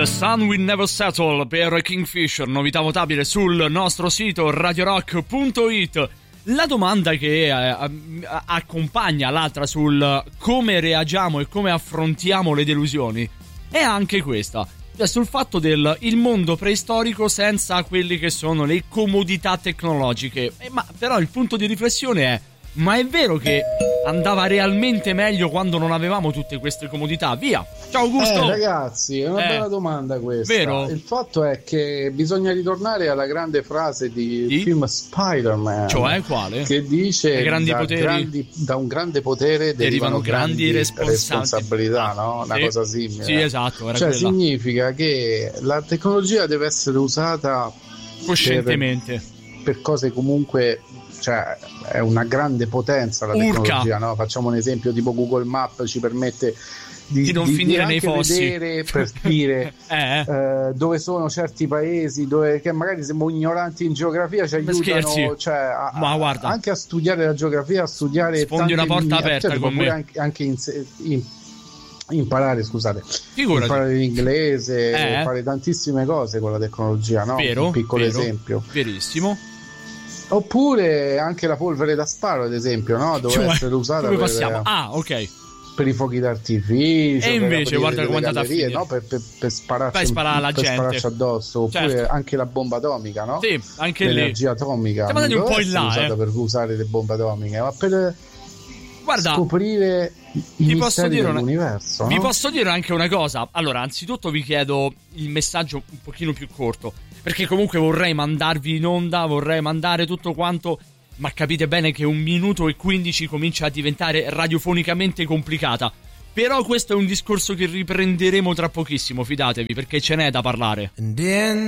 The Sun Will Never Settle per Kingfisher, novità votabile sul nostro sito radiorock.it. La domanda che accompagna l'altra sul come reagiamo e come affrontiamo le delusioni è anche questa, cioè sul fatto del il mondo preistorico senza quelli che sono le comodità tecnologiche. Ma però il punto di riflessione è: ma è vero che andava realmente meglio quando non avevamo tutte queste comodità? Via. Ciao Augusto. Ragazzi, è una bella domanda questa. Vero? Il fatto è che bisogna ritornare alla grande frase di film Spider-Man. Cioè quale? Che dice da un grande potere derivano grandi responsabilità, no? Una cosa simile. Sì, esatto. Cioè quella. Significa che la tecnologia deve essere usata coscientemente per cose comunque... Cioè è una grande potenza la tecnologia, no? Facciamo un esempio tipo Google Maps ci permette di non finire nei fossi, vedere, per dire dove sono certi paesi, dove che magari siamo ignoranti in geografia, ci aiutano, cioè, ma guarda, anche a studiare la geografia, a studiare sfondi una porta aperta con me. Anche imparare, scusate, imparare l'inglese, fare tantissime cose con la tecnologia, no? Vero, un piccolo esempio. Verissimo. Oppure anche la polvere da sparo, ad esempio, no? Doveva essere usata per i fuochi d'artificio. E invece guarda come è andata a finire, no? Per spararci alla gente, spararci addosso. Oppure anche la bomba atomica, no? Sì, anche l'energia atomica. Siamo andati un po' in là, usata per usare le bombe atomiche, ma per scoprire i misteri dell'universo. Vi posso dire anche una cosa. Allora, anzitutto vi chiedo il messaggio un pochino più corto, perché comunque vorrei mandarvi in onda, vorrei mandare tutto quanto, ma capite bene che 1 minuto e 15 comincia a diventare radiofonicamente complicata. Però questo è un discorso che riprenderemo tra pochissimo, fidatevi, perché ce n'è da parlare.